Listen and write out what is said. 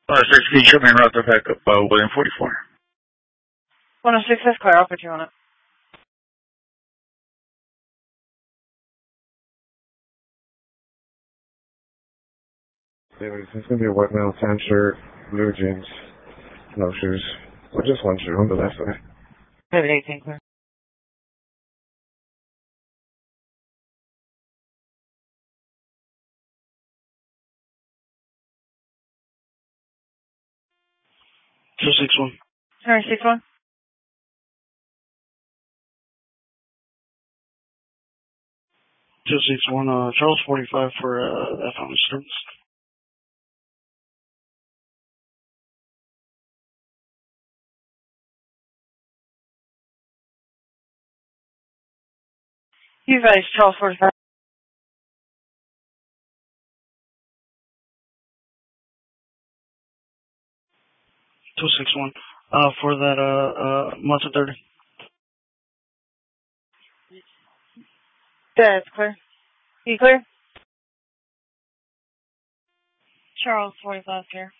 6, can you show me route to backup, William 44? 106 is clear. I'll put you on it. David, it's going to be a white male, tan shirt, blue jeans, no shoes. Or just one shoe on the left side. David 18 clear. Two 6-1. Sorry, 6-1. Two 6-1, Charles 45 for F on service. You guys, Charles 45. Two 6-1, for that, Mazda 30. That's clear. You clear? Charles 45 here.